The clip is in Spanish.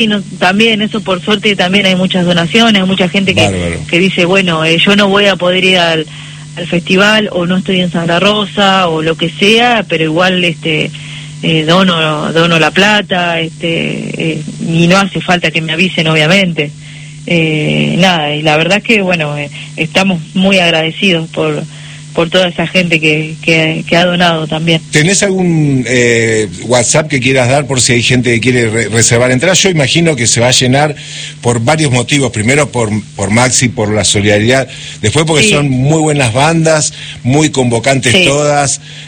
también eso por suerte también hay muchas donaciones, hay mucha gente que dice, bueno, yo no voy a poder ir al festival o no estoy en Santa Rosa o lo que sea, pero igual dono la plata, y no hace falta que me avisen, obviamente. Nada, y la verdad es que bueno, estamos muy agradecidos por toda esa gente que ha donado también. ¿Tenés algún WhatsApp que quieras dar por si hay gente que quiere reservar entradas? Yo imagino que se va a llenar por varios motivos. Primero por Maxi, por la solidaridad. Después porque son muy buenas bandas, muy convocantes todas.